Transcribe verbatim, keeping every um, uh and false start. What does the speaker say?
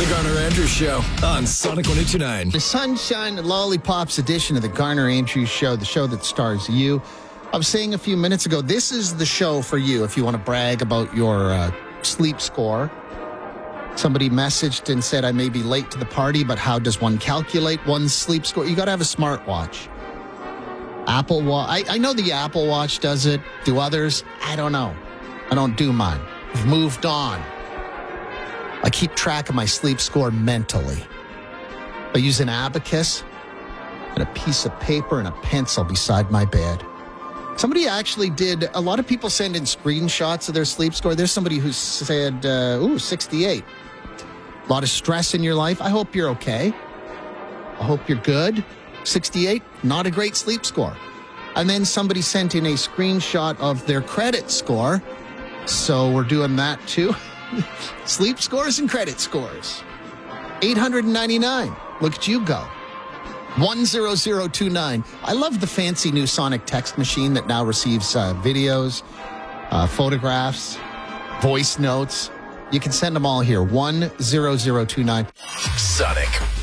Garner Andrews Show on Sonic one oh two point nine. The Sunshine and Lollipops edition of the Garner Andrews Show, the show that stars you. I was saying a few minutes ago, this is the show for you if you want to brag about your uh, sleep score. Somebody messaged and said, I may be late to the party, but how does one calculate one's sleep score? You got to have a smartwatch. Apple Watch. I, I know the Apple Watch does it. Do others? I don't know. I don't do mine. I've moved on. I keep track of my sleep score mentally. I use an abacus and a piece of paper and a pencil beside my bed. Somebody actually did, a lot of people send in screenshots of their sleep score. There's somebody who said, uh, ooh, sixty-eight. A lot of stress in your life. I hope you're okay. I hope you're good. sixty-eight, not a great sleep score. And then somebody sent in a screenshot of their credit score. So we're doing that too. Sleep scores and credit scores. eight hundred ninety-nine. Look at you go. one zero zero two nine. I love the fancy new Sonic text machine that now receives uh, videos, uh, photographs, voice notes. You can send them all here. one zero zero two nine. Sonic